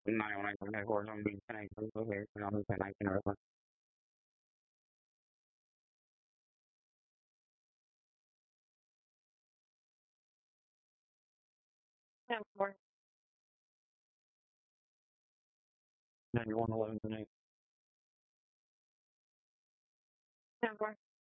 9 when I come back or something. Can I go okay? And I'll just say 19 or something. Yeah, 91 11 tonight. Yeah,